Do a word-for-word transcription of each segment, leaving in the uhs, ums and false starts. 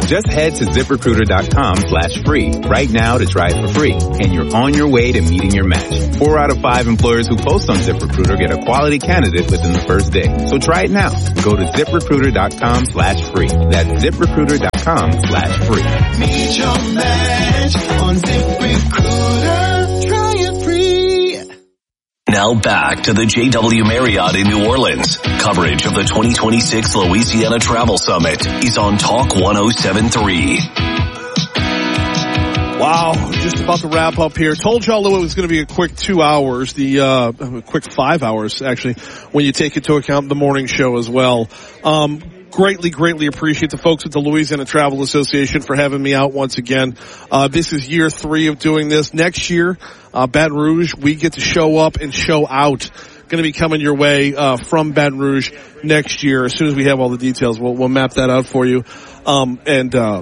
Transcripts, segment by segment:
Just head to ZipRecruiter.com slash free right now to try it for free, and you're on your way to meeting your match. Four out of five employers who post on ZipRecruiter get a quality candidate within the first day. So try it now. Go to ZipRecruiter.com slash free. That's ZipRecruiter.com slash free. Meet your match on ZipRecruiter. Try it free. Now back to the J W Marriott in New Orleans. Coverage of the twenty twenty-six Louisiana Travel Summit is on Talk one oh seven point three. Wow, just about to wrap up here. Told y'all it was going to be a quick two hours, the uh a quick five hours actually, when you take into account the morning show as well. Um Greatly, greatly appreciate the folks at the Louisiana Travel Association for having me out once again. Uh, this is year three of doing this. Next year, uh, Baton Rouge, we get to show up and show out. Going to be coming your way, uh, from Baton Rouge next year. As soon as we have all the details, we'll, we'll map that out for you. Um, and, uh,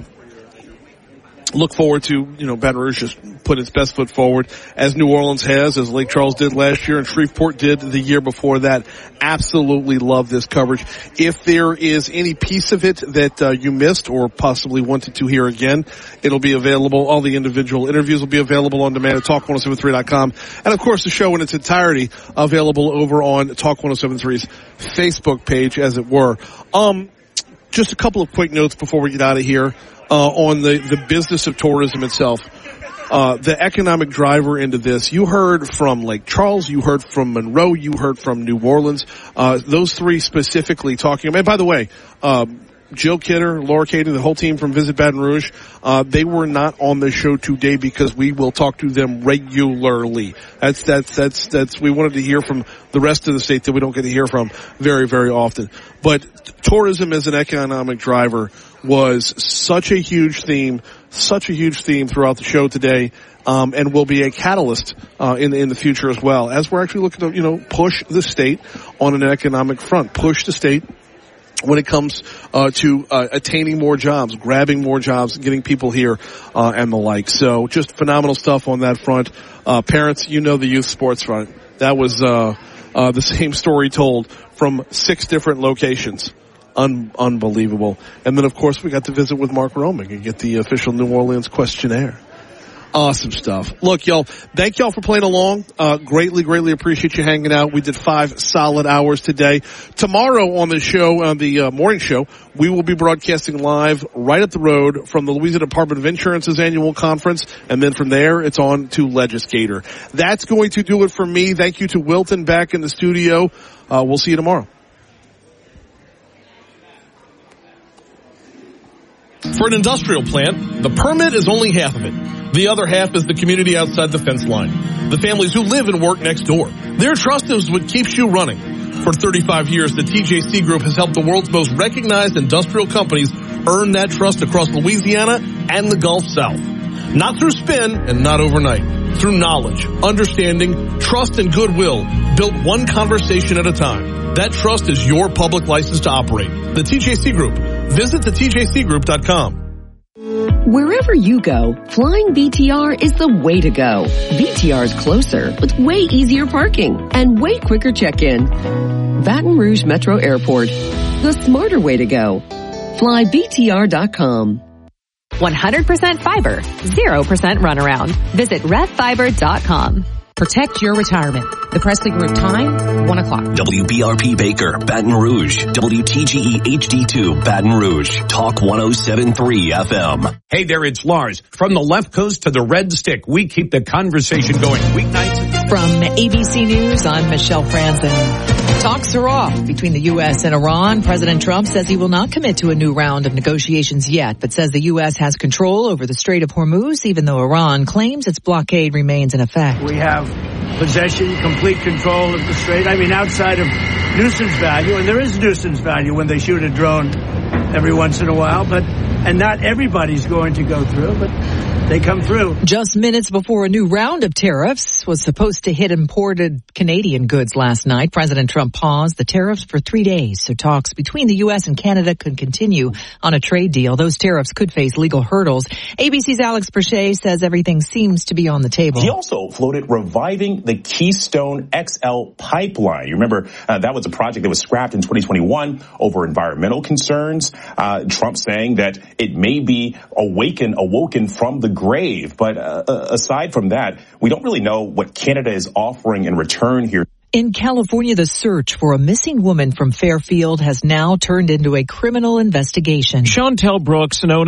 look forward to, you know, Baton Rouge just put its best foot forward, as New Orleans has, as Lake Charles did last year, and Shreveport did the year before that. Absolutely love this coverage. If there is any piece of it that uh, you missed or possibly wanted to hear again, it'll be available. All the individual interviews will be available on demand at talk one oh seven three dot com. And of course, the show in its entirety available over on Talk one oh seven three's Facebook page, as it were. Um, just a couple of quick notes before we get out of here. Uh, on the, the business of tourism itself, uh, the economic driver into this. You heard from Lake Charles, you heard from Monroe, you heard from New Orleans, uh, those three specifically talking about, and by the way, um, Jill Kidder, Laura Katie, the whole team from Visit Baton Rouge, uh, they were not on the show today because we will talk to them regularly. That's, that's, that's, that's, we wanted to hear from the rest of the state that we don't get to hear from very, very often. But tourism as an economic driver was such a huge theme, such a huge theme throughout the show today, um, and will be a catalyst, uh, in, in the future as well, as we're actually looking to, you know, push the state on an economic front, push the state when it comes uh to uh attaining more jobs, grabbing more jobs, getting people here uh and the like. So just phenomenal stuff on that front. Uh parents, you know the youth sports front. That was uh uh the same story told from six different locations. Un- unbelievable. And then of course we got to visit with Mark Roming and get the official New Orleans questionnaire. Awesome stuff. Look, y'all, thank y'all for playing along. Uh, greatly, greatly appreciate you hanging out. We did five solid hours today. Tomorrow on the show, on the uh, morning show, we will be broadcasting live right up the road from the Louisiana Department of Insurance's annual conference. And then from there, it's on to Legislator. That's going to do it for me. Thank you to Wilton back in the studio. Uh, we'll see you tomorrow. For an industrial plant, the permit is only half of it. The other half is the community outside the fence line, the families who live and work next door. Their trust is what keeps you running. For thirty-five years, the T J C Group has helped the world's most recognized industrial companies earn that trust across Louisiana and the Gulf South. Not through spin and not overnight. Through knowledge, understanding, trust, and goodwill, built one conversation at a time. That trust is your public license to operate. The T J C Group. Visit the T J C group dot com. Wherever you go, flying B T R is the way to go. B T R is closer with way easier parking and way quicker check-in. Baton Rouge Metro Airport, the smarter way to go. Fly B T R dot com. one hundred percent fiber, zero percent runaround. Visit rev fiber dot com. Protect your retirement. The Presley Group time, one o'clock. W B R P Baker, Baton Rouge. W T G E H D two, Baton Rouge. Talk one oh seven point three F M. Hey there, it's Lars. From the left coast to the red stick, we keep the conversation going weeknights. From A B C News, I'm Michelle Franzen. Talks are off between the U S and Iran. President Trump says he will not commit to a new round of negotiations yet, but says the U S has control over the Strait of Hormuz, even though Iran claims its blockade remains in effect. We have possession, complete control of the strait. I mean, outside of nuisance value, and there is nuisance value when they shoot a drone every once in a while, but and not everybody's going to go through, but they come through. Just minutes before a new round of tariffs was supposed to hit imported Canadian goods last night, President Trump paused the tariffs for three days, so talks between the U S and Canada could continue on a trade deal. Those tariffs could face legal hurdles. A B C's Alex Perche says everything seems to be on the table. He also floated reviving the Keystone X L pipeline. You remember uh, that was a project that was scrapped in twenty twenty-one over environmental concerns. returns. Uh, Trump saying that it may be awaken, awoken from the grave. But uh, aside from that, we don't really know what Canada is offering in return here. In California, the search for a missing woman from Fairfield has now turned into a criminal investigation. Chantel Brooks, known